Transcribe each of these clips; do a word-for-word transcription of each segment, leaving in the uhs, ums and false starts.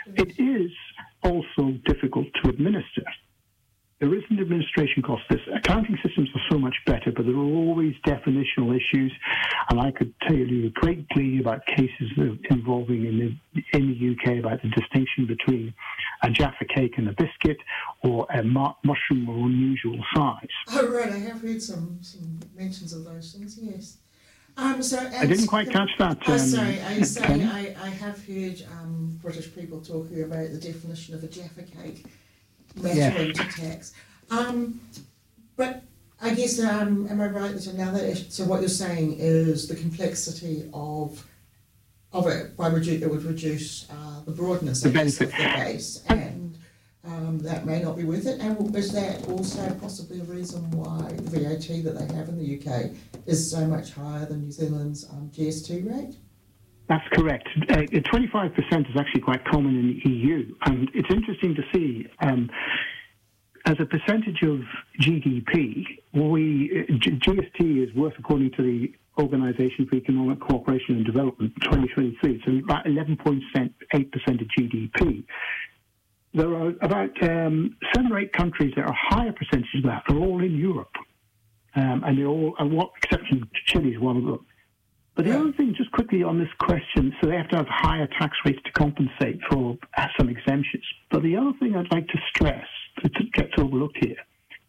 It is also difficult to administer. There is an administration cost. This accounting systems are so much better, but there are always definitional issues. And I could tell you greatly about cases involving in the, in the U K about the distinction between a Jaffa cake and a biscuit, or a mu- mushroom of unusual size. Oh, right. I have heard some, some mentions of those things, yes. Um, so I didn't quite catch that. Oh, um, sorry. I was saying I, I have heard um, British people talking about the definition of a Jaffa cake mattering Yes. to tax. Um, but I guess, um, am I right that another issue, so what you're saying is the complexity of of it, by redu- it would reduce uh, the broadness The I guess, of benefit. the base, and um, that may not be worth it. And is that also possibly a reason why the V A T that they have in the U K is so much higher than New Zealand's um, G S T rate? That's correct. Uh, twenty-five percent is actually quite common in the E U, and it's interesting to see, um, as a percentage of G D P, we, uh, G- GST is worth, according to the Organisation for Economic Cooperation and Development, twenty twenty-three, so about eleven point eight percent of G D P. There are about um, seven or eight countries that are higher percentages of that. They're all in Europe, um, and they're all, and what exception, Chile is one of them. But the other thing, just quickly on this question, so they have to have higher tax rates to compensate for some exemptions. But the other thing I'd like to stress, that gets overlooked here,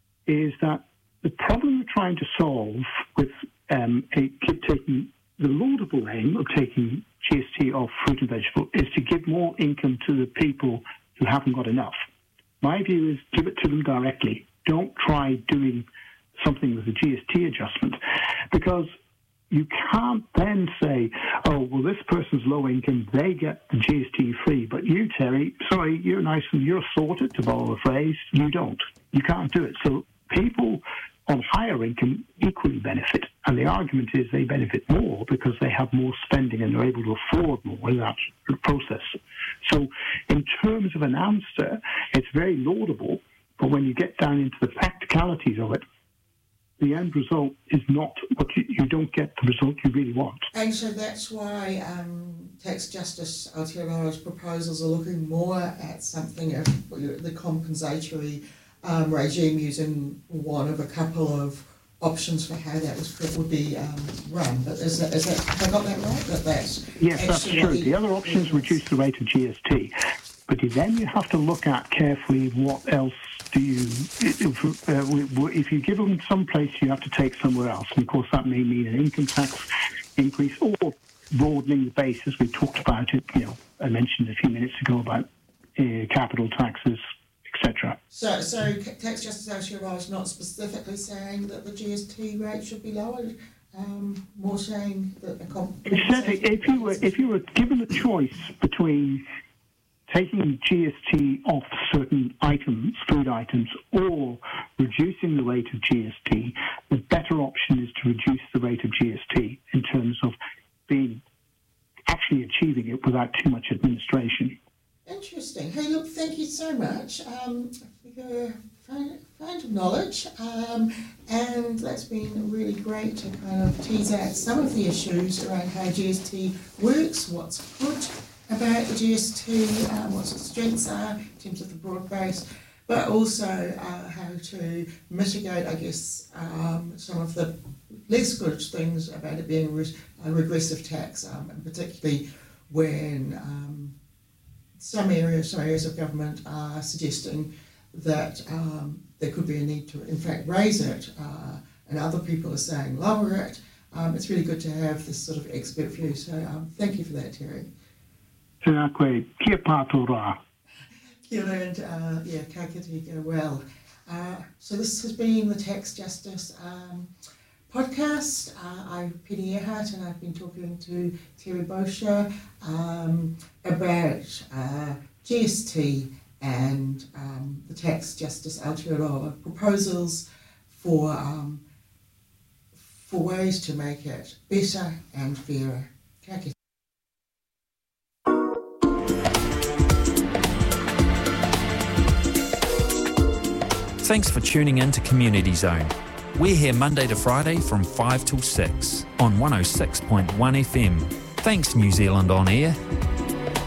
is that the problem we're trying to solve with um, a, taking the laudable aim of taking G S T off fruit and vegetable is to give more income to the people who haven't got enough. My view is give it to them directly. Don't try doing something with a G S T adjustment, because you can't then say, oh, well, this person's low income, they get the G S T free, but you, Terry, sorry, you're nice and you're sorted, to borrow a phrase, you don't. You can't do it. So people on higher income equally benefit, and the argument is they benefit more because they have more spending and they're able to afford more in that process. So in terms of an answer, it's very laudable, but when you get down into the practicalities of it, the end result is not what you, you don't get the result you really want. And so that's why um, Tax Justice Aotearoa's proposals are looking more at something of the compensatory um, regime, using one of a couple of options for how that was would be um, run. But is that, is that, have I got that right? That that's yes, that's true. The other options reduce the rate of G S T, but then you have to look at carefully what else do you, if, uh, if you give them some place, you have to take somewhere else. And of course, that may mean an income tax increase or broadening the base, as we talked about it. You know, I mentioned a few minutes ago about uh, capital taxes, et cetera. So, so Tax Justice Aotearoa is not specifically saying that the G S T rate should be lowered. Um, more saying that the comp- if you were if you were given a choice between taking G S T off certain items, food items, or reducing the rate of G S T, the better option is to reduce the rate of G S T in terms of being actually achieving it without too much administration. Interesting. Hey, look, thank you so much um, for your find of knowledge, um, and that's been really great to kind of tease out some of the issues around how G S T works, what's good about the G S T, um, what its strengths are in terms of the broad base, but also uh, how to mitigate, I guess, um, some of the less good things about it being a, re- a regressive tax, um, and particularly when um, some areas, some areas of government are suggesting that um, there could be a need to, in fact, raise it, uh, and other people are saying lower it. Um, it's really good to have this sort of expert view. So um, thank you for that, Terry. Tēnā koe, kia pātou rā. Kia ora, and uh, yeah, ka kite go well. Uh, so this has been the Tax Justice um, podcast. Uh, I'm Penny Earhart, and I've been talking to Terry Bosher um, about uh, G S T and um, the Tax Justice Aotearoa proposals for um, for ways to make it better and fairer. Ka kite. Thanks for tuning in to Community Zone. We're here Monday to Friday from five till six on one oh six point one F M. Thanks, New Zealand On Air.